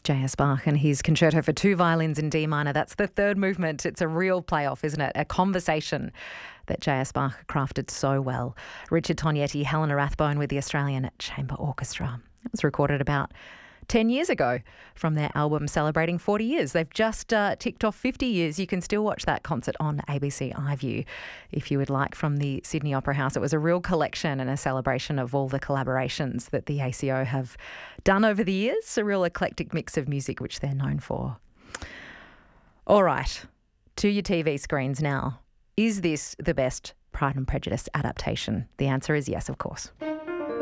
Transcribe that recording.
J.S. Bach and his concerto for two violins in D minor. That's the third movement. It's a real playoff, isn't it? A conversation that J.S. Bach crafted so well. Richard Tognetti, Helena Rathbone with the Australian Chamber Orchestra. It was recorded about 10 years ago from their album celebrating 40 years. They've just ticked off 50 years. You can still watch that concert on ABC iView if you would like, from the Sydney Opera House. It was a real collection and a celebration of all the collaborations that the ACO have done over the years. A real eclectic mix of music, which they're known for. All right, to your TV screens now. Is this the best Pride and Prejudice adaptation? The answer is yes, of course.